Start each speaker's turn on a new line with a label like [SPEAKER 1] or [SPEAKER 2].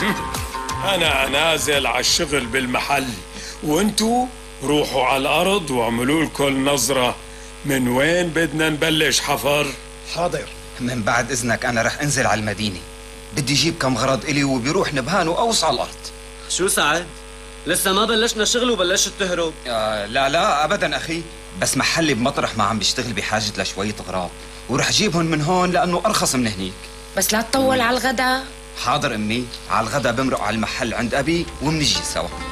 [SPEAKER 1] أنا نازل على الشغل بالمحل، وانتو روحوا على الأرض واعملوا لكم نظرة. من وين بدنا نبلش حفر؟
[SPEAKER 2] حاضر.
[SPEAKER 3] من بعد إذنك أنا رح أنزل على المدينة، بدي جيب كم غرض إلي وبيروح نبهان وأوصل على الأرض.
[SPEAKER 4] شو سعد؟ لسه ما بلشنا شغل وبلشت تهرب؟
[SPEAKER 3] لا أبدا أخي، بس محلي بمطرح ما عم بيشتغل بحاجة لشوية غراض، ورح جيبهم من هون لأنه أرخص من هنيك.
[SPEAKER 5] بس لا تطول على الغدا.
[SPEAKER 3] حاضر أمي، على الغدا بمرق على المحل عند أبي ومنجي سوا.